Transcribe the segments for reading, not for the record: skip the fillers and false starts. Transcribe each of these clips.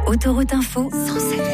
Autoroute Info 107.7.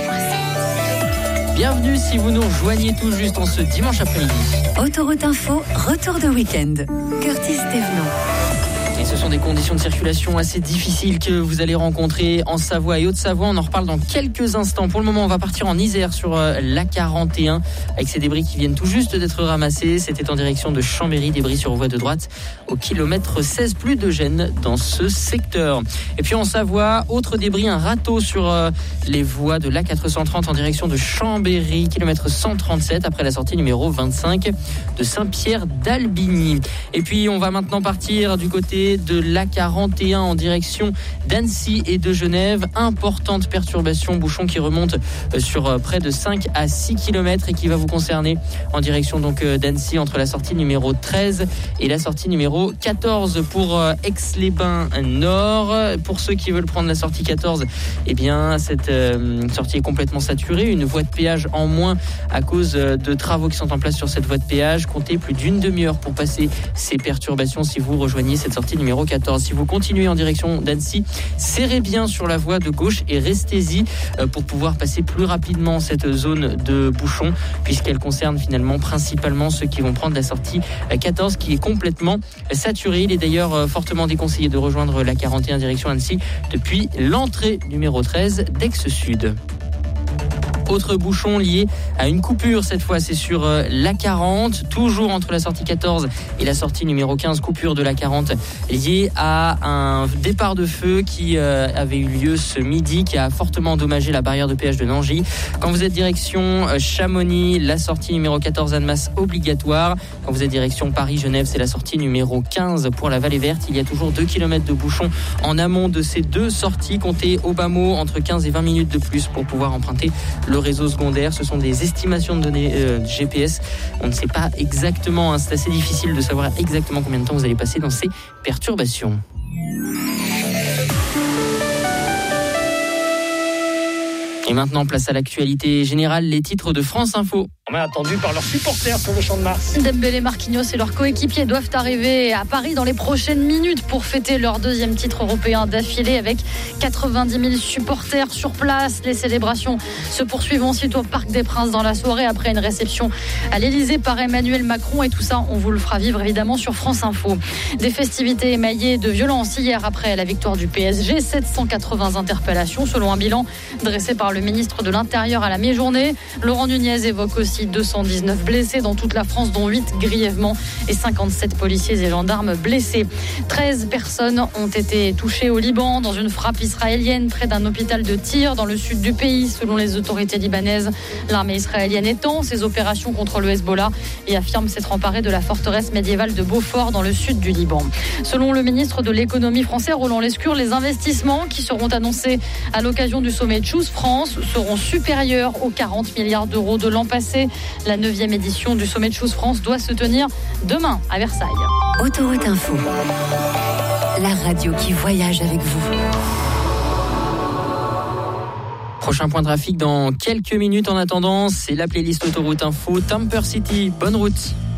Bienvenue si vous nous rejoignez tout juste en ce dimanche après-midi. Autoroute Info, retour de week-end. Curtis Thévenot. Et ce sont des conditions de circulation assez difficiles que vous allez rencontrer en Savoie et Haute-Savoie. On en reparle dans quelques instants. Pour le moment, on va partir en Isère sur l'A41 avec ces débris qui viennent tout juste d'être ramassés. C'était en direction de Chambéry, débris sur voie de droite au kilomètre 16, plus de gêne dans ce secteur. Et puis en Savoie, autre débris, un râteau sur les voies de l'A430 en direction de Chambéry, kilomètre 137 après la sortie numéro 25 de Saint-Pierre d'Albigny. Et puis on va maintenant partir du côté de l'A41 en direction d'Annecy et de Genève. Importante perturbation, bouchon qui remonte sur près de 5 à 6 km et qui va vous concerner en direction donc d'Annecy entre la sortie numéro 13 et la sortie numéro 14 pour Aix-les-Bains Nord. Pour ceux qui veulent prendre la sortie 14, eh bien cette sortie est complètement saturée. Une voie de péage en moins à cause de travaux qui sont en place sur cette voie de péage. Comptez plus d'une demi-heure pour passer ces perturbations si vous rejoignez cette sortie numéro 14. Si vous continuez en direction d'Annecy, serrez bien sur la voie de gauche et restez-y pour pouvoir passer plus rapidement cette zone de bouchon, puisqu'elle concerne finalement principalement ceux qui vont prendre la sortie 14 qui est complètement saturée. Il est d'ailleurs fortement déconseillé de rejoindre la 41 direction Annecy depuis l'entrée numéro 13 d'Aix-Sud. Autre bouchon lié à une coupure, cette fois c'est sur l'A40, toujours entre la sortie 14 et la sortie numéro 15, coupure de l'A40 liée à un départ de feu qui avait eu lieu ce midi, qui a fortement endommagé la barrière de péage de Nangy. Quand vous êtes direction Chamonix, la sortie numéro 14 Annemasse obligatoire. Quand vous êtes direction Paris-Genève, c'est la sortie numéro 15 pour la Vallée Verte. Il y a toujours 2 km de bouchon en amont de ces deux sorties. Comptez au bas mot entre 15 et 20 minutes de plus pour pouvoir emprunter le réseau secondaire. Ce sont des estimations de données GPS. On ne sait pas exactement, c'est assez difficile de savoir exactement combien de temps vous allez passer dans ces perturbations. Et maintenant, place à l'actualité générale, les titres de France Info. On est attendu par leurs supporters sur le Champ de Mars. Dembélé, Marquinhos et leurs coéquipiers doivent arriver à Paris dans les prochaines minutes pour fêter leur deuxième titre européen d'affilée avec 90 000 supporters sur place. Les célébrations se poursuivent ensuite au Parc des Princes dans la soirée après une réception à l'Elysée par Emmanuel Macron. Et tout ça, on vous le fera vivre évidemment sur France Info. Des festivités émaillées de violence hier après la victoire du PSG. 780 interpellations selon un bilan dressé par le ministre de l'Intérieur à la mi-journée. Laurent Nunez évoque aussi 219 blessés dans toute la France, dont 8 grièvement et 57 policiers et gendarmes blessés. 13 personnes ont été touchées au Liban dans une frappe israélienne près d'un hôpital de Tyr dans le sud du pays, selon les autorités libanaises. L'armée israélienne étend ses opérations contre le Hezbollah et affirme s'être emparée de la forteresse médiévale de Beaufort dans le sud du Liban. Selon le ministre de l'économie français, Roland Lescure, les investissements qui seront annoncés à l'occasion du sommet Choose France seront supérieurs aux 40 milliards d'euros de l'an passé. La 9e édition du sommet Choose France doit se tenir demain à Versailles. Autoroute Info, la radio qui voyage avec vous. Prochain point de trafic dans quelques minutes. En attendant, c'est la playlist Autoroute Info. Tamper City, bonne route.